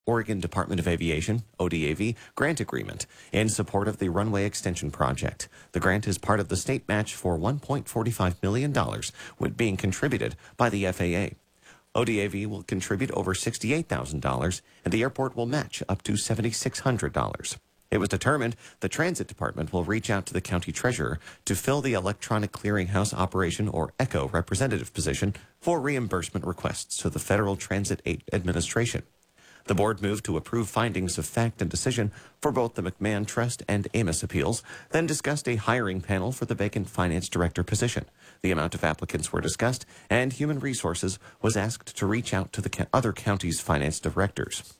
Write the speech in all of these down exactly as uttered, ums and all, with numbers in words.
Oregon Department of Aviation, O D A V, grant agreement in support of the runway extension project. The grant is part of the state match for one point four five million dollars, with being contributed by the F A A. O D A V will contribute over sixty-eight thousand dollars, and the airport will match up to seven thousand six hundred dollars. It was determined the Transit Department will reach out to the county treasurer to fill the Electronic Clearinghouse Operation, or ECHO, representative position for reimbursement requests to the Federal Transit Administration. The board moved to approve findings of fact and decision for both the McMahon Trust and Amos appeals, then discussed a hiring panel for the vacant finance director position. The amount of applicants were discussed, and Human Resources was asked to reach out to the other counties' finance directors.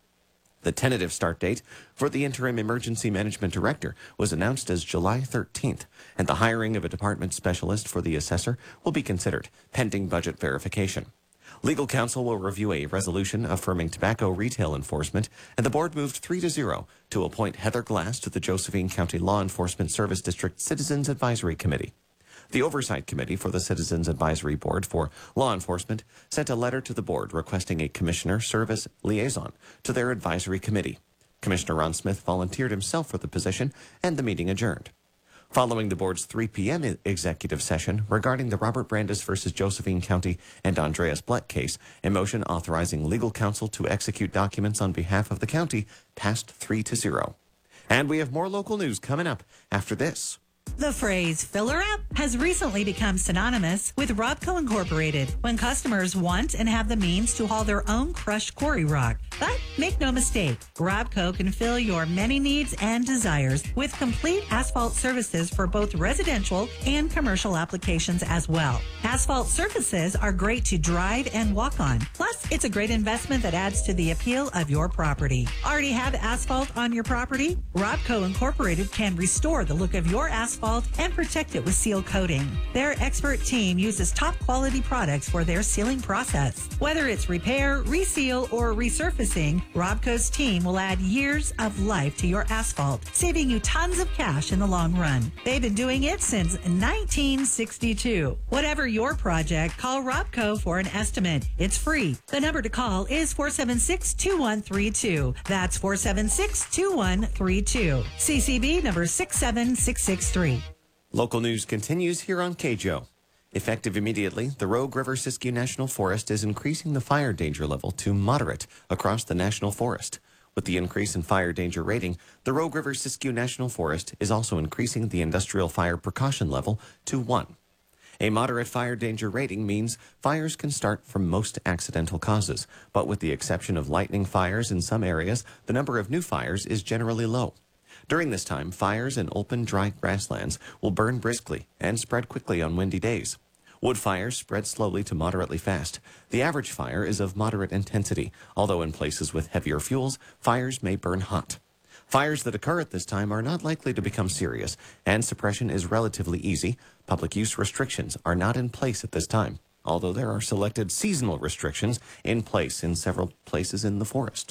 The tentative start date for the interim emergency management director was announced as July thirteenth, and the hiring of a department specialist for the assessor will be considered, pending budget verification. Legal counsel will review a resolution affirming tobacco retail enforcement, and the board moved three to zero to appoint Heather Glass to the Josephine County Law Enforcement Service District Citizens Advisory Committee. The Oversight Committee for the Citizens Advisory Board for Law Enforcement sent a letter to the board requesting a commissioner serve as liaison to their advisory committee. Commissioner Ron Smith volunteered himself for the position, and the meeting adjourned. Following the board's three p.m. executive session regarding the Robert Brandes versus Josephine County and Andreas Bleck case, a motion authorizing legal counsel to execute documents on behalf of the county passed three to zero. And we have more local news coming up after this. The phrase filler up has recently become synonymous with Robco Incorporated when customers want and have the means to haul their own crushed quarry rock. But make no mistake, Robco can fill your many needs and desires with complete asphalt services for both residential and commercial applications as well. Asphalt surfaces are great to drive and walk on. Plus, it's a great investment that adds to the appeal of your property. Already have asphalt on your property? Robco Incorporated can restore the look of your asphalt and protect it with seal coating. Their expert team uses top quality products for their sealing process. Whether it's repair, reseal, or resurfacing, Robco's team will add years of life to your asphalt, saving you tons of cash in the long run. They've been doing it since nineteen sixty-two. Whatever your project, call Robco for an estimate. It's free. The number to call is four seven six, two one three two. That's four seven six, two one three two. C C B number six seven six six three. Local news continues here on K J O. Effective immediately, the Rogue River Siskiyou National Forest is increasing the fire danger level to moderate across the National Forest. With the increase in fire danger rating, the Rogue River Siskiyou National Forest is also increasing the industrial fire precaution level to one. A moderate fire danger rating means fires can start from most accidental causes, but with the exception of lightning fires in some areas, the number of new fires is generally low. During this time, fires in open, dry grasslands will burn briskly and spread quickly on windy days. Wood fires spread slowly to moderately fast. The average fire is of moderate intensity, although in places with heavier fuels, fires may burn hot. Fires that occur at this time are not likely to become serious, and suppression is relatively easy. Public use restrictions are not in place at this time, although there are selected seasonal restrictions in place in several places in the forest.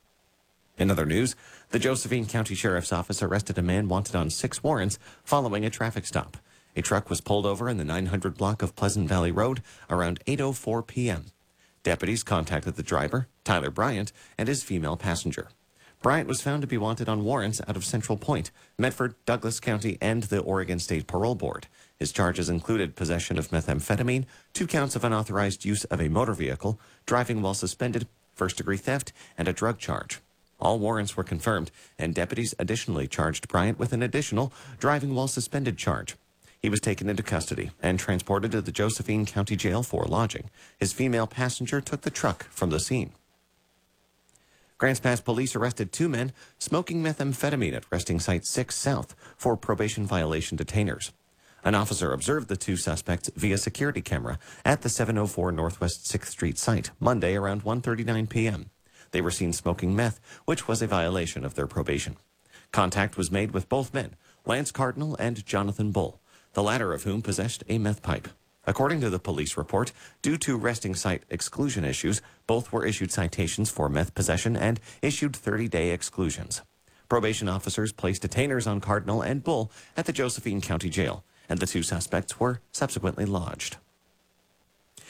In other news, the Josephine County Sheriff's Office arrested a man wanted on six warrants following a traffic stop. A truck was pulled over in the nine hundred block of Pleasant Valley Road around eight oh four p.m. Deputies contacted the driver, Tyler Bryant, and his female passenger. Bryant was found to be wanted on warrants out of Central Point, Medford, Douglas County, and the Oregon State Parole Board. His charges included possession of methamphetamine, two counts of unauthorized use of a motor vehicle, driving while suspended, first-degree theft, and a drug charge. All warrants were confirmed, and deputies additionally charged Bryant with an additional driving while suspended charge. He was taken into custody and transported to the Josephine County Jail for lodging. His female passenger took the truck from the scene. Grants Pass police arrested two men smoking methamphetamine at Resting Site six South for probation violation detainers. An officer observed the two suspects via security camera at the seven oh four Northwest sixth Street site Monday around one thirty-nine p.m. They were seen smoking meth, which was a violation of their probation. Contact was made with both men, Lance Cardinal and Jonathan Bull, the latter of whom possessed a meth pipe. According to the police report, due to resting site exclusion issues, both were issued citations for meth possession and issued thirty-day exclusions. Probation officers placed detainers on Cardinal and Bull at the Josephine County Jail, and the two suspects were subsequently lodged.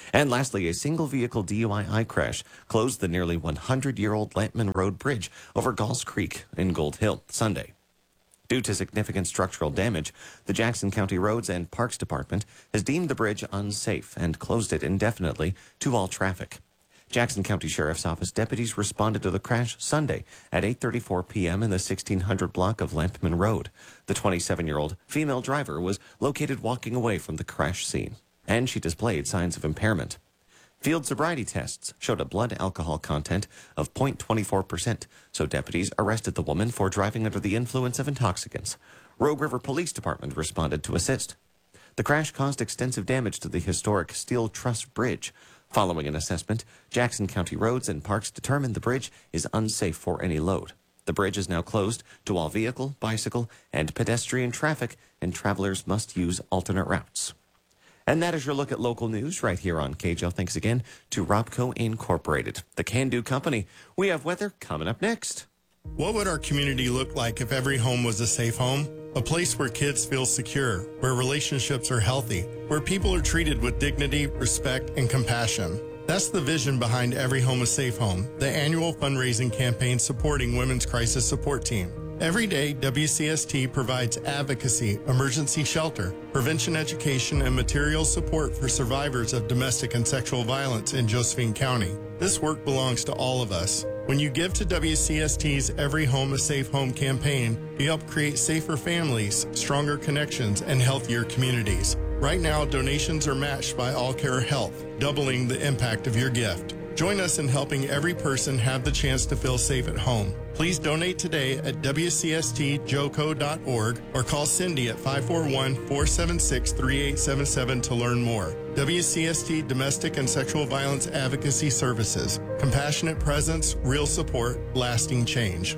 And lastly, a single-vehicle D U I crash closed the nearly one hundred-year-old Lampman Road Bridge over Galls Creek in Gold Hill Sunday. Due to significant structural damage, the Jackson County Roads and Parks Department has deemed the bridge unsafe and closed it indefinitely to all traffic. Jackson County Sheriff's Office deputies responded to the crash Sunday at eight thirty-four p.m. in the sixteen hundred block of Lampman Road. The twenty-seven-year-old female driver was located walking away from the crash scene, and she displayed signs of impairment. Field sobriety tests showed a blood alcohol content of zero point two four percent, so deputies arrested the woman for driving under the influence of intoxicants. Rogue River Police Department responded to assist. The crash caused extensive damage to the historic Steel Truss Bridge. Following an assessment, Jackson County Roads and Parks determined the bridge is unsafe for any load. The bridge is now closed to all vehicle, bicycle, and pedestrian traffic, and travelers must use alternate routes. And that is your look at local news right here on K J O. Thanks again to Robco Incorporated, the can-do company. We have weather coming up next. What would our community look like if every home was a safe home? A place where kids feel secure, where relationships are healthy, where people are treated with dignity, respect, and compassion. That's the vision behind Every Home a Safe Home, the annual fundraising campaign supporting Women's Crisis Support Team. Every day, W C S T provides advocacy, emergency shelter, prevention education, and material support for survivors of domestic and sexual violence in Josephine County. This work belongs to all of us. When you give to W C S T's Every Home a Safe Home campaign, you help create safer families, stronger connections, and healthier communities. Right now, donations are matched by All Care Health, doubling the impact of your gift. Join us in helping every person have the chance to feel safe at home. Please donate today at W C S T joco dot org or call Cindy at five four one, four seven six, three eight seven seven to learn more. W C S T Domestic and Sexual Violence Advocacy Services. Compassionate presence, real support, lasting change.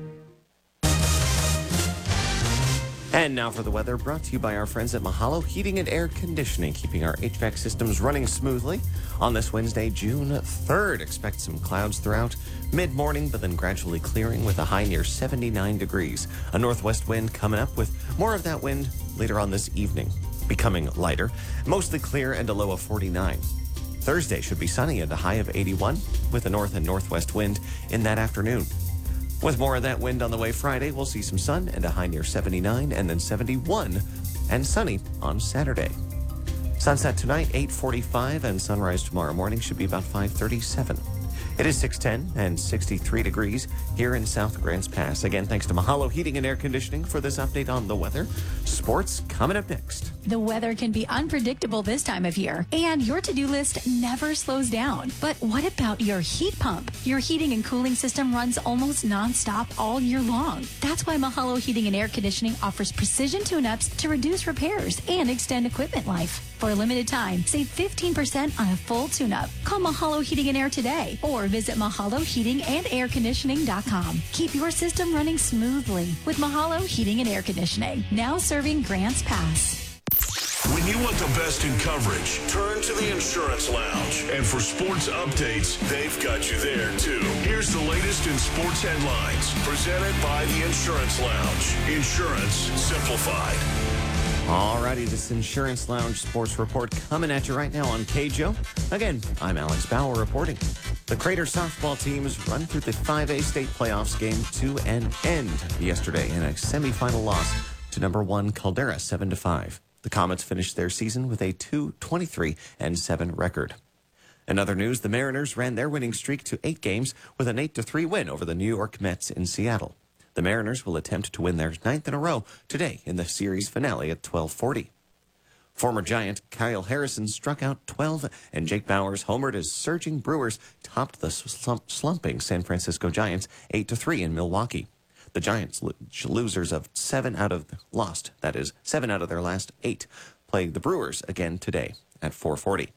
And now for the weather, brought to you by our friends at Mahalo Heating and Air Conditioning, keeping our H V A C systems running smoothly. On this Wednesday, June third, expect some clouds throughout mid-morning, but then gradually clearing with a high near seventy-nine degrees. A northwest wind coming up with more of that wind later on this evening, becoming lighter, mostly clear and a low of forty-nine. Thursday should be sunny and a high of eighty-one, with a north and northwest wind in that afternoon. With more of that wind on the way Friday, we'll see some sun and a high near seventy-nine, and then seventy-one and sunny on Saturday. Sunset tonight, eight forty-five, and sunrise tomorrow morning should be about five thirty-seven. It is six ten and sixty-three degrees here in South Grants Pass. Again, thanks to Mahalo Heating and Air Conditioning for this update on the weather. Sports coming up next. The weather can be unpredictable this time of year, and your to-do list never slows down. But what about your heat pump? Your heating and cooling system runs almost nonstop all year long. That's why Mahalo Heating and Air Conditioning offers precision tune-ups to reduce repairs and extend equipment life. For a limited time, save fifteen percent on a full tune-up. Call Mahalo Heating and Air today or visit mahalo heating and air conditioning dot com. Keep your system running smoothly with Mahalo Heating and Air Conditioning, now serving Grants Pass. When you want the best in coverage, turn to the Insurance Lounge. And for sports updates, they've got you there, too. Here's the latest in sports headlines, presented by the Insurance Lounge. Insurance simplified. Alrighty, this Insurance Lounge Sports Report coming at you right now on K J O. Again, I'm Alex Bauer reporting. The Crater softball teams run through the five A state playoffs game to an end yesterday in a semifinal loss to number one Caldera seven to five. The Comets finished their season with a two twenty-three and seven record. In other news, the Mariners ran their winning streak to eight games with an eight to three win over the New York Mets in Seattle. The Mariners will attempt to win their ninth in a row today in the series finale at twelve forty. Former Giant Kyle Harrison struck out twelve, and Jake Bauers homered as surging Brewers topped the slump- slumping San Francisco Giants eight to three in Milwaukee. The Giants, lo- losers of seven out of lost, that is, seven out of their last eight, play the Brewers again today at four forty.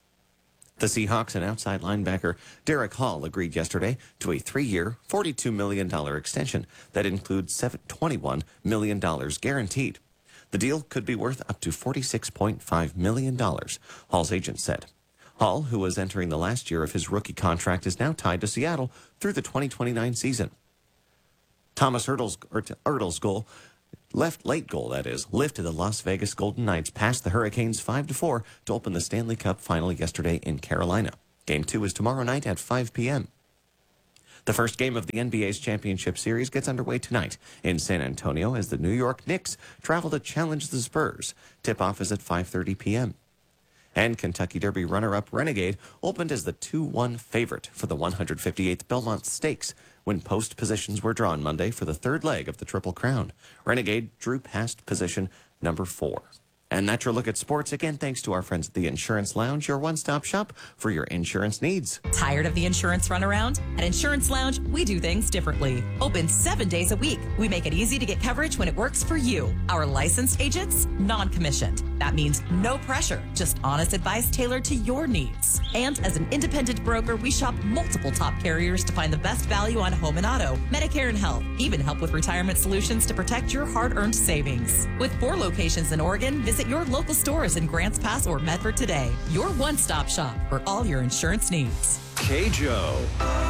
The Seahawks and outside linebacker Derek Hall agreed yesterday to a three-year, forty-two million dollars extension that includes twenty-one million dollars guaranteed. The deal could be worth up to forty-six point five million dollars, Hall's agent said. Hall, who was entering the last year of his rookie contract, is now tied to Seattle through the twenty twenty-nine season. Thomas Erdel's, Erdel's goal Left late goal, that is, lifted the Las Vegas Golden Knights past the Hurricanes five to four to open the Stanley Cup final yesterday in Carolina. Game two is tomorrow night at five p.m. The first game of the N B A's championship series gets underway tonight in San Antonio as the New York Knicks travel to challenge the Spurs. Tip-off is at five thirty p.m. And Kentucky Derby runner-up Renegade opened as the two one favorite for the one hundred fifty-eighth Belmont Stakes when post positions were drawn Monday for the third leg of the Triple Crown. Renegade drew past position number four. And that's your look at sports. Again, thanks to our friends at the Insurance Lounge, your one-stop shop for your insurance needs. Tired of the insurance runaround? At Insurance Lounge, we do things differently. Open seven days a week. We make it easy to get coverage when it works for you. Our licensed agents, non-commissioned. That means no pressure, just honest advice tailored to your needs. And as an independent broker, we shop multiple top carriers to find the best value on home and auto, Medicare and health, even help with retirement solutions to protect your hard-earned savings. With four locations in Oregon, visit your local stores in Grants Pass or Medford today. Your one-stop shop for all your insurance needs. K J O.